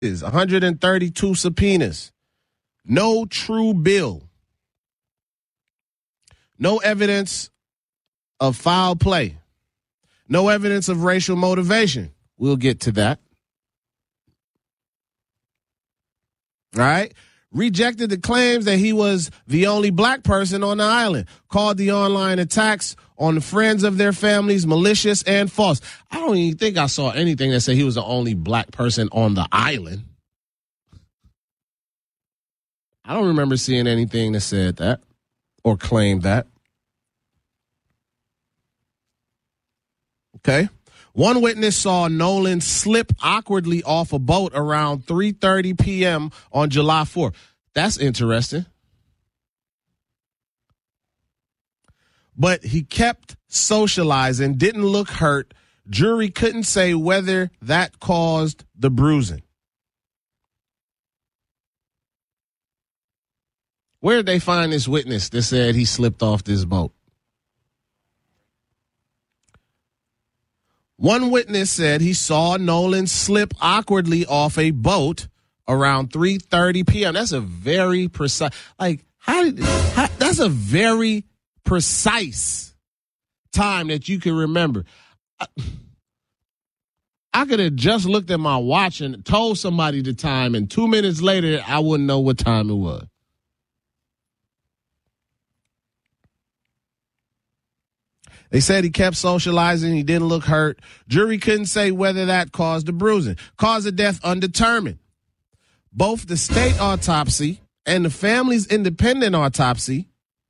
is 132 subpoenas. No true bill. No evidence of foul play. No evidence of racial motivation. We'll get to that. All right. Rejected the claims that he was the only black person on the island. Called the online attacks on the friends of their families malicious and false. I don't even think I saw anything that said he was the only black person on the island. I don't remember seeing anything that said that or claimed that. Okay. One witness saw Nolan slip awkwardly off a boat around 3:30 p.m. on July 4th. That's interesting. But he kept socializing, didn't look hurt. Jury couldn't say whether that caused the bruising. Where did they find this witness that said he slipped off this boat? One witness said he saw Nolan slip awkwardly off a boat around 3:30 p.m. That's a very precise, that's a very precise time that you can remember. I could have just looked at my watch and told somebody the time, and 2 minutes later, I wouldn't know what time it was. They said he kept socializing. He didn't look hurt. Jury couldn't say whether that caused the bruising. Cause of death undetermined. Both the state autopsy and the family's independent autopsy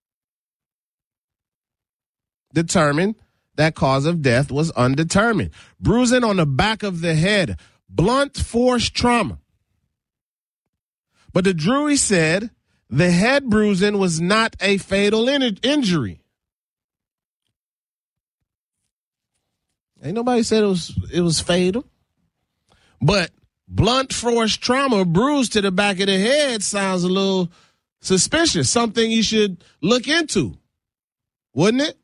determined that cause of death was undetermined. Bruising on the back of the head. Blunt force trauma. But the jury said the head bruising was not a fatal injury. Ain't nobody said it was fatal. But blunt force trauma, bruise to the back of the head sounds a little suspicious. Something you should look into, wouldn't it?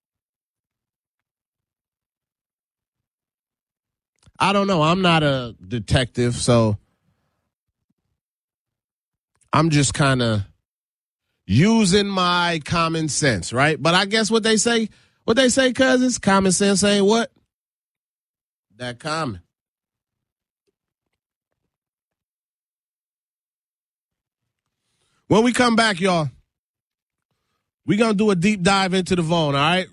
I don't know. I'm not a detective, so I'm just kind of using my common sense, right? But I guess what they say, cousins, common sense ain't what? That common. When we come back, y'all, we're going to do a deep dive into the Vaughn, all right?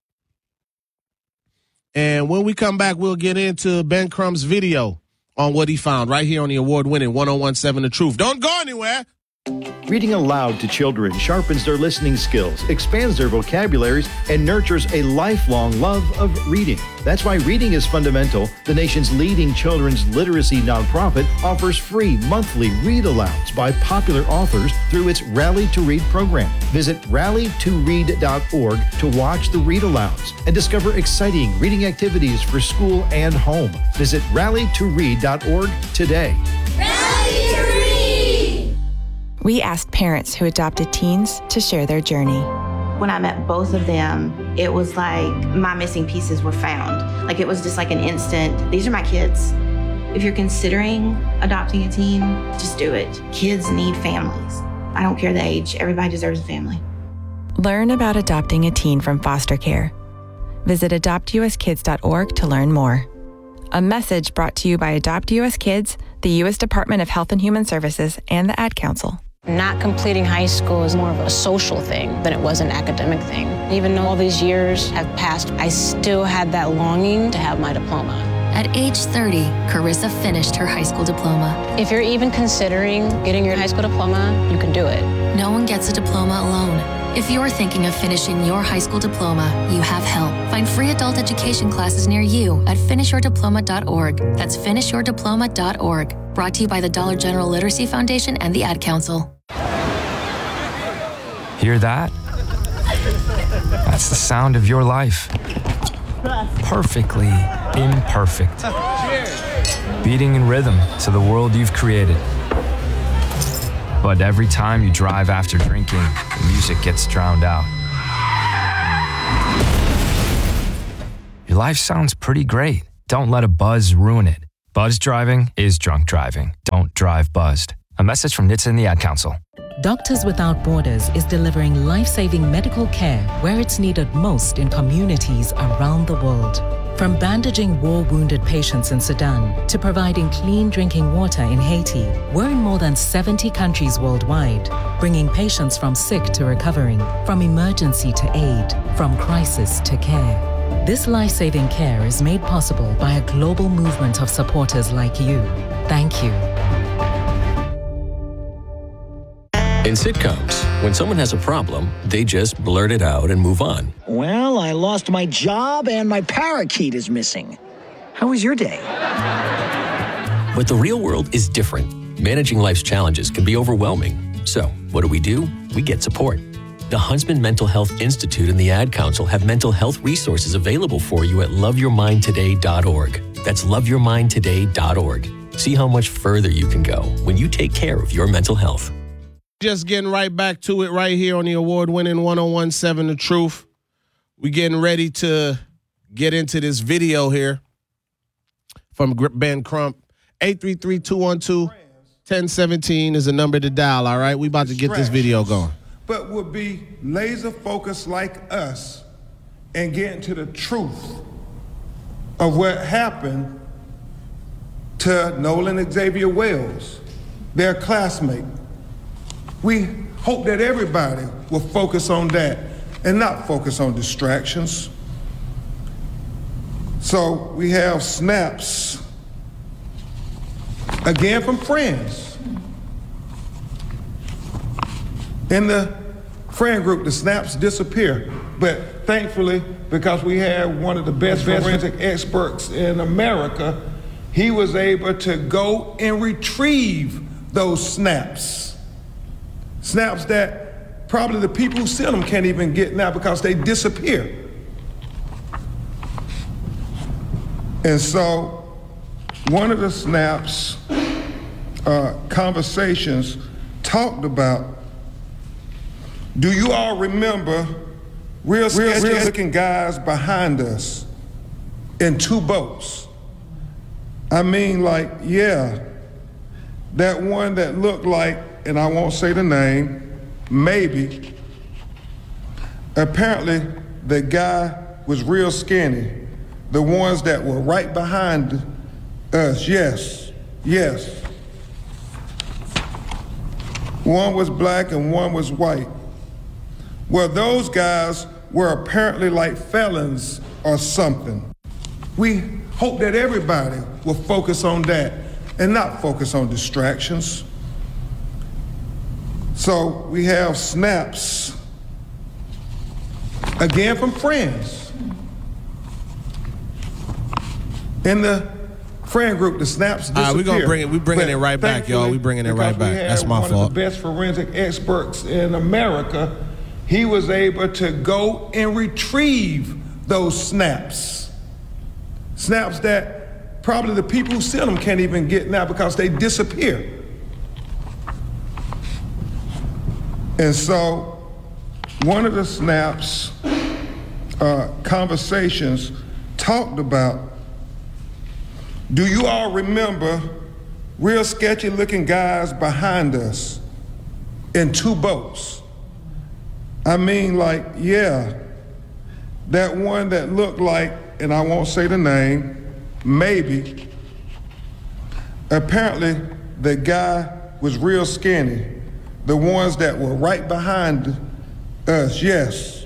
And when we come back, we'll get into Ben Crumb's video on what he found right here on the award-winning 1017 The Truth. Don't go anywhere. Reading aloud to children sharpens their listening skills, expands their vocabularies, and nurtures a lifelong love of reading. That's why Reading is Fundamental, the nation's leading children's literacy nonprofit, offers free monthly read-alouds by popular authors through its Rally to Read program. Visit rallytoread.org to watch the read-alouds and discover exciting reading activities for school and home. Visit rallytoread.org today. Rally to Read! We asked parents who adopted teens to share their journey. When I met both of them, it was like my missing pieces were found. Like it was just like an instant, these are my kids. If you're considering adopting a teen, just do it. Kids need families. I don't care the age, everybody deserves a family. Learn about adopting a teen from foster care. Visit adoptuskids.org to learn more. A message brought to you by Adopt US Kids, the U.S. Department of Health and Human Services, and the Ad Council. Not completing high school is more of a social thing than it was an academic thing. Even though all these years have passed, I still had that longing to have my diploma. At age 30, Carissa finished her high school diploma. If you're even considering getting your high school diploma, you can do it. No one gets a diploma alone. If you're thinking of finishing your high school diploma, you have help. Find free adult education classes near you at finishyourdiploma.org. That's finishyourdiploma.org. Brought to you by the Dollar General Literacy Foundation and the Ad Council. Hear that? That's the sound of your life. Perfectly imperfect. Beating in rhythm to the world you've created. But every time you drive after drinking, the music gets drowned out. Your life sounds pretty great. Don't let a buzz ruin it. Buzzed driving is drunk driving. Don't drive buzzed. A message from NHTSA and the Ad Council. Doctors Without Borders is delivering life-saving medical care where it's needed most in communities around the world. From bandaging war-wounded patients in Sudan to providing clean drinking water in Haiti, we're in more than 70 countries worldwide, bringing patients from sick to recovering, from emergency to aid, from crisis to care. This life-saving care is made possible by a global movement of supporters like you. Thank you. In sitcoms, when someone has a problem, they just blurt it out and move on. Well, I lost my job and my parakeet is missing. How was your day? But the real world is different. Managing life's challenges can be overwhelming. So, what do? We get support. The Huntsman Mental Health Institute and the Ad Council have mental health resources available for you at loveyourmindtoday.org. That's loveyourmindtoday.org. See how much further you can go when you take care of your mental health. Just getting right back to it right here on the award-winning 1017 The Truth. We getting ready to get into this video here from Ben Crump. 833-212-1017 is the number to dial, all right? We about to get this video going. But would be laser focused like us and get into the truth of what happened to Nolan Xavier Wells, their classmate. We hope that everybody will focus on that and not focus on distractions. So we have snaps, again from friends. In the friend group, the snaps disappear. But thankfully, because we have one of the best forensic experts in America, he was able to go and retrieve those snaps. Snaps that probably the people who sent them can't even get now because they disappear. And so one of the snaps conversations talked about, do you all remember real sketchy looking guys behind us in two boats? I mean, like, yeah, that one that looked like, and I won't say the name, maybe. Apparently, the guy was real skinny. The ones that were right behind us, yes. One was black and one was white. Well, those guys were apparently like felons or something. We hope that everybody will focus on that and not focus on distractions. So we have snaps, again from friends. In the friend group, the snaps disappear. We're gonna bring it. We bringing it right back, y'all. We bringing it right back. That's my fault. One of the best forensic experts in America, he was able to go and retrieve those snaps. Snaps that probably the people who sent them can't even get now because they disappear. And so one of the snaps conversations talked about, do you all remember real sketchy looking guys behind us in two boats? I mean, like, yeah, that one that looked like, and I won't say the name, maybe. Apparently, the guy was real skinny. The ones that were right behind us, yes.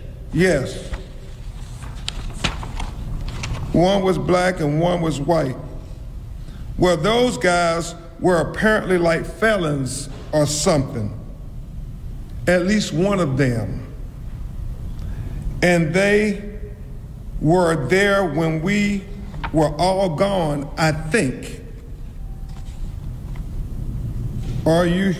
One was black and one was white. Well, those guys were apparently like felons or something. At least one of them. And they were there when we were all gone, I think. Are you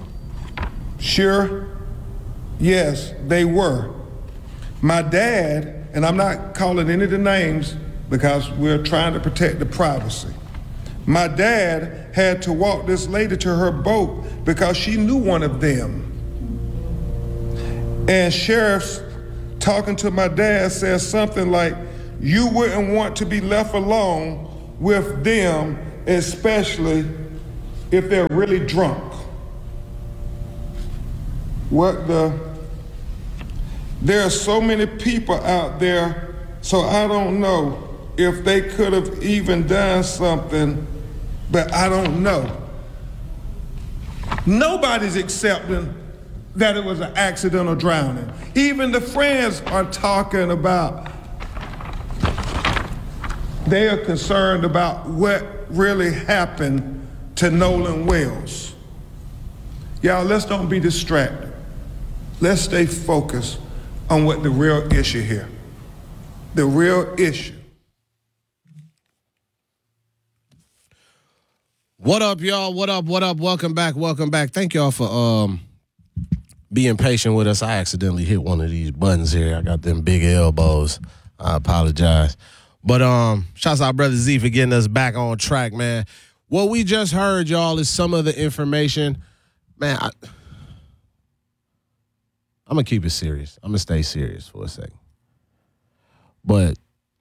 sure? Yes, they were. My dad, and I'm not calling any of the names because we're trying to protect the privacy. My dad had to walk this lady to her boat because she knew one of them. And sheriffs talking to my dad says something like, you wouldn't want to be left alone with them especially if they're really drunk. There are so many people out there, so I don't know if they could have even done something, but I don't know. Nobody's accepting that it was an accidental drowning. Even the friends are talking about, they are concerned about what really happened to Nolan Wells. Y'all, let's don't be distracted. Let's stay focused on what the real issue here. The real issue. What up, y'all? What up? Welcome back. Thank y'all for being patient with us. I accidentally hit one of these buttons here. I got them big elbows. I apologize. But shouts out Brother Z for getting us back on track, man. What we just heard, y'all, is some of the information. Man, I'm going to keep it serious. I'm going to stay serious for a second. But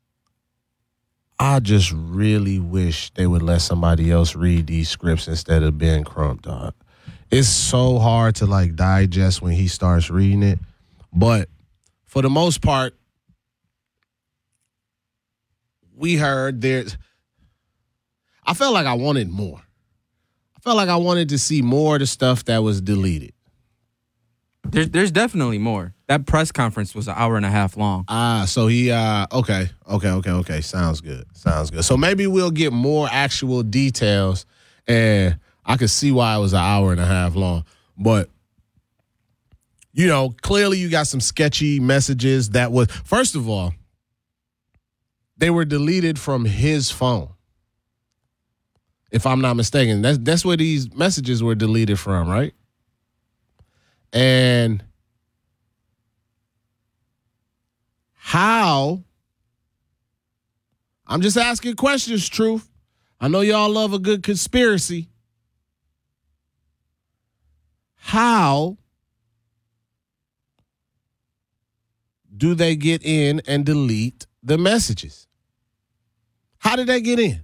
I just really wish they would let somebody else read these scripts instead of Ben Crump, dog. It's so hard to, like, digest when he starts reading it. But for the most part, we heard I felt like I wanted more. I felt like I wanted to see more of the stuff that was deleted. There's definitely more. That press conference was an hour and a half long. So he okay. Sounds good. So maybe we'll get more actual details, and I could see why it was an hour and a half long. But you know, clearly you got some sketchy messages that was, first of all, they were deleted from his phone. If I'm not mistaken, that's where these messages were deleted from, right? And how? I'm just asking questions, Truth. I know y'all love a good conspiracy. How do they get in and delete the messages? How did they get in?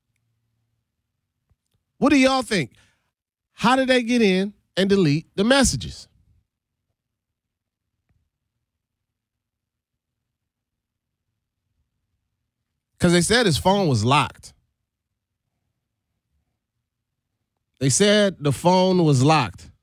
What do y'all think? How did they get in and delete the messages? Because they said his phone was locked. They said the phone was locked.